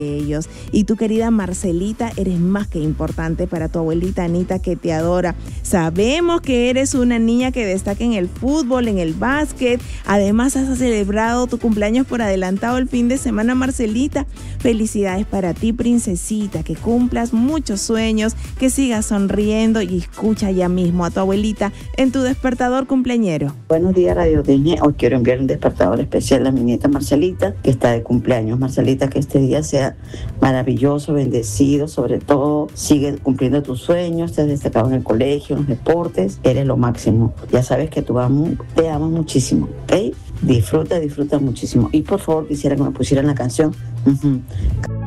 ellos. Y tu querida Marcelita, eres más que importante para tu abuelita Anita, que te adora. Sabemos que eres una niña que destaca en el fútbol, en el básquet. Además, has celebrado tu cumpleaños por adelantado el fin de semana, Marcelita. Felicidades para ti, princesita, que cumplas muchos sueños, que sigas sonriendo, y escucha ya mismo a tu abuelita en tu despertador cumpleañero. Buenos días, Radio Disney. Hoy quiero enviar un despertador especial a mi nieta Marcelita, que está de cumpleaños. Marcelita, que este día sea maravilloso, bendecido, sobre todo sigue cumpliendo tus sueños, te has destacado en el colegio, en los deportes, eres lo máximo. Ya sabes que te amo muchísimo, ¿ok? Disfruta muchísimo. Y por favor quisiera que me pusieran la canción